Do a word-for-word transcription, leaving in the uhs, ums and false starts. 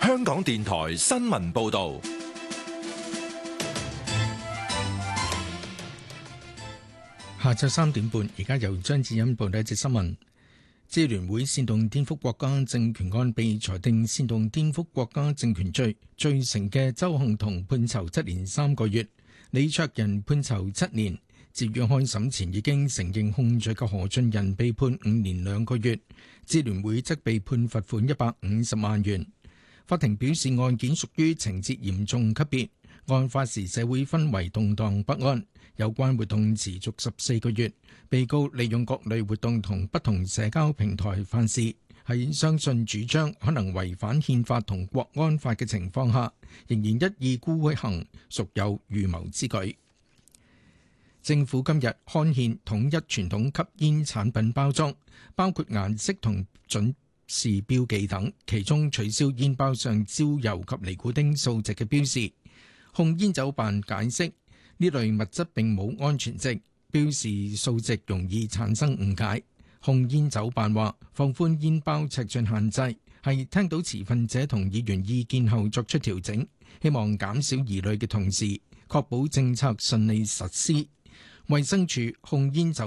香港電台新聞報道。 下晝三點半，而家由張智欣報道一節新聞。支聯會煽動顛覆國家政權案被裁定煽動顛覆國家政權罪罪成嘅鄒幸彤判囚七年三個月，李卓人判囚七年。至於開審前已經承認控罪嘅何俊仁被判五年兩個月，支聯會則被判罰款一百五十萬元。法庭表示案件屬於情節嚴重級別，案發時社會氛圍動盪不安，有關活動持續十四個月，被告利用各類活動同不同社交平台犯事，喺相信主張可能違反憲法同國安法嘅情況下，仍然一意孤行，屬有預謀之舉。政府今日刊憲統一傳統吸煙產品包裝，包括顏色同準時標記等，其中取消煙包上焦油及尼古丁數值嘅標示。控煙酒辦解釋，呢類物質並冇安全值，標示數值容易產生誤解。控煙酒辦話，放寬煙包尺寸限制係聽到持份者同議員意見後作出調整，希望減少疑慮嘅同時，確保政策順利實施。衛生署控煙酒